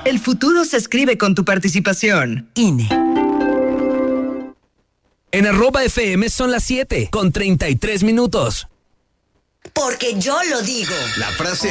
El futuro se escribe con tu participación. INE. En @FM son las 7:33. Porque yo lo digo. La frase